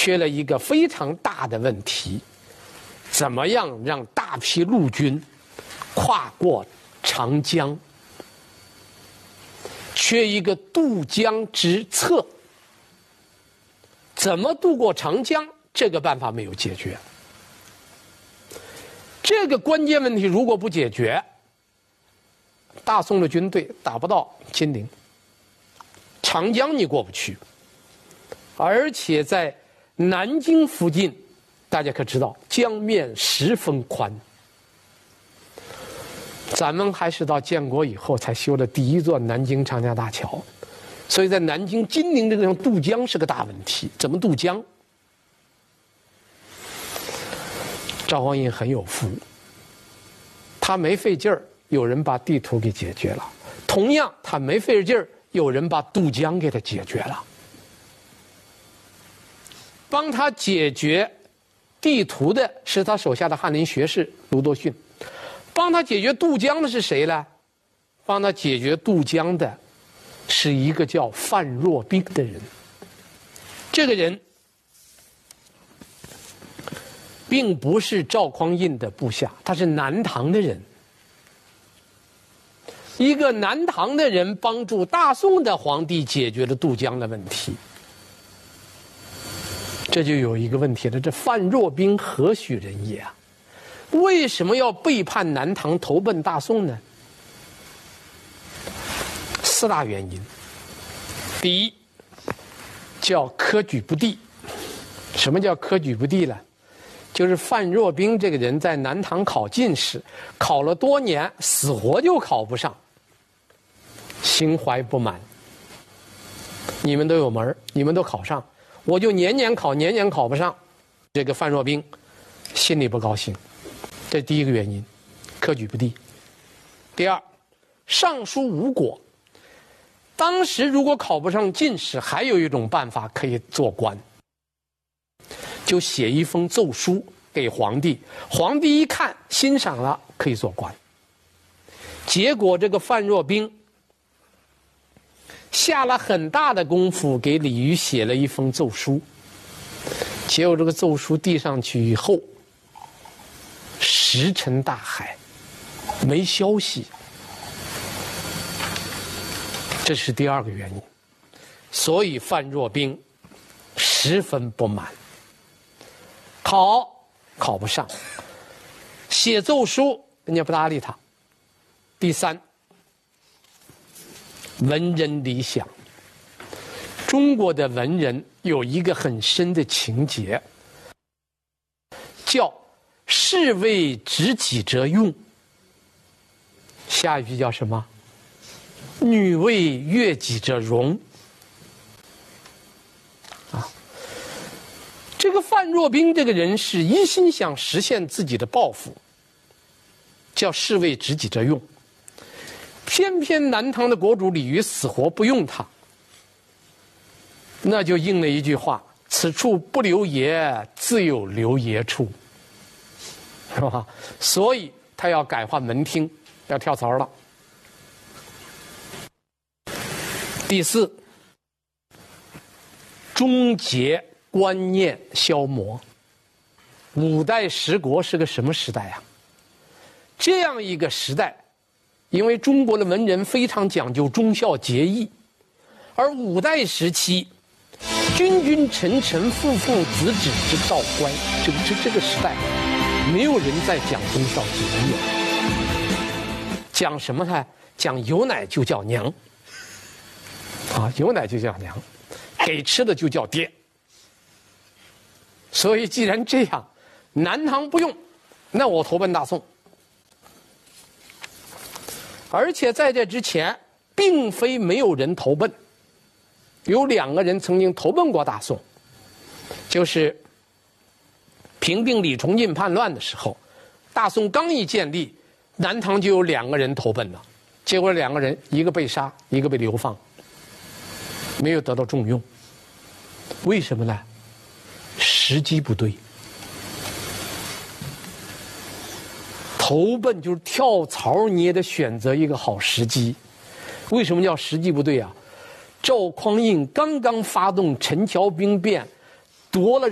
缺了一个非常大的问题：怎么样让大批陆军跨过长江？缺一个渡江之策。怎么渡过长江？这个办法没有解决。这个关键问题如果不解决，大宋的军队打不到金陵，长江你过不去，而且在南京附近，大家可知道江面十分宽。咱们还是到建国以后才修的第一座南京长江大桥，所以在南京金陵这个地方渡江是个大问题。怎么渡江？赵匡胤很有福，他没费劲儿，有人把地图给解决了；同样，他没费劲儿，有人把渡江给他解决了。帮他解决地图的是他手下的翰林学士卢多逊，帮他解决渡江的是谁呢？帮他解决渡江的是一个叫范若冰的人。这个人并不是赵匡胤的部下，他是南唐的人。一个南唐的人帮助大宋的皇帝解决了渡江的问题。这就有一个问题了，这范若冰何许人也啊？为什么要背叛南唐投奔大宋呢？4大原因。第一，叫科举不第。什么叫科举不第呢？就是范若冰这个人在南唐考进士，考了多年，死活就考不上，心怀不满。你们都有门，你们都考上，我就年年考，年年考不上。这个范若冰心里不高兴，这是第一个原因，科举不第。第二，上书无果。当时如果考不上进士，还有一种办法可以做官，就写一封奏书给皇帝，皇帝一看欣赏了，可以做官。结果这个范若冰下了很大的功夫给李煜写了一封奏书，结果这个奏书递上去以后，石沉大海，没消息。这是第二个原因，所以范若冰十分不满，考不上，写奏书人家不搭理他。第三，文人理想。中国的文人有一个很深的情节，叫士为知己者用。下一句叫什么？女为悦己者容。这个范若冰这个人是一心想实现自己的抱负，叫士为知己者用。偏偏南唐的国主李煜死活不用他，那就应了一句话：此处不留爷，自有留爷处，是吧？所以他要改换门厅，要跳槽了。第四，终结观念消磨。五代十国是个什么时代啊？这样一个时代，因为中国的文人非常讲究忠孝节义，而五代时期，君君臣臣父父子子之道乖，这个时代，没有人在讲忠孝节义了，讲什么呢？讲有奶就叫娘，有奶就叫娘，给吃的就叫爹。所以既然这样，南唐不用，那我投奔大宋。而且在这之前，并非没有人投奔，有2个人曾经投奔过大宋，就是平定李崇进叛乱的时候，大宋刚一建立，南唐就有2个人投奔了，结果2个人，一个被杀，一个被流放，没有得到重用。为什么呢？时机不对。投奔就是跳槽，你也得选择一个好时机。为什么叫时机不对啊？赵匡胤刚刚发动陈桥兵变，夺了